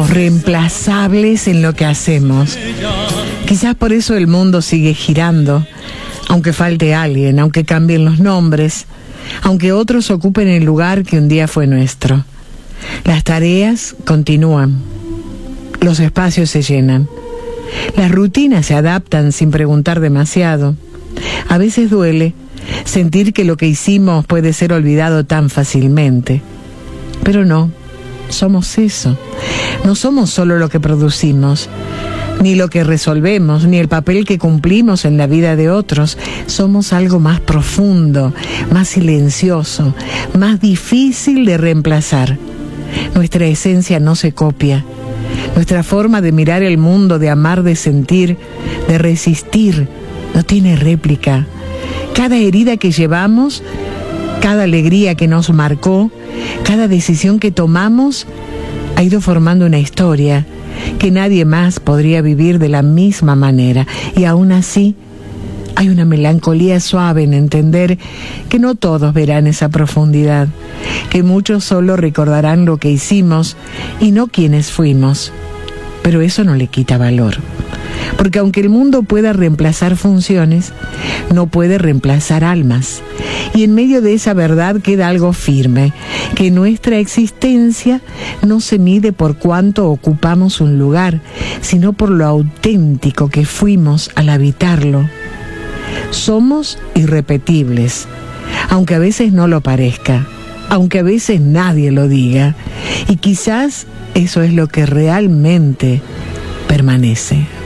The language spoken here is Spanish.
somos reemplazables en lo que hacemos. Quizás por eso el mundo sigue girando, aunque falte alguien, aunque cambien los nombres, aunque otros ocupen el lugar que un día fue nuestro. Las tareas continúan, los espacios se llenan, las rutinas se adaptan sin preguntar demasiado. A veces duele sentir que lo que hicimos puede ser olvidado tan fácilmente, pero no, somos eso. No somos solo lo que producimos, ni lo que resolvemos, ni el papel que cumplimos en la vida de otros. Somos algo más profundo, más silencioso, más difícil de reemplazar. Nuestra esencia no se copia. Nuestra forma de mirar el mundo, de amar, de sentir, de resistir, no tiene réplica. Cada herida que llevamos, cada alegría que nos marcó, cada decisión que tomamos, ha ido formando una historia que nadie más podría vivir de la misma manera. Y aún así, hay una melancolía suave en entender que no todos verán esa profundidad, que muchos solo recordarán lo que hicimos y no quienes fuimos. Pero eso no le quita valor, porque aunque el mundo pueda reemplazar funciones, no puede reemplazar almas. Y en medio de esa verdad queda algo firme, que nuestra existencia no se mide por cuánto ocupamos un lugar, sino por lo auténtico que fuimos al habitarlo. Somos irrepetibles, aunque a veces no lo parezca, aunque a veces nadie lo diga, y quizás eso es lo que realmente permanece.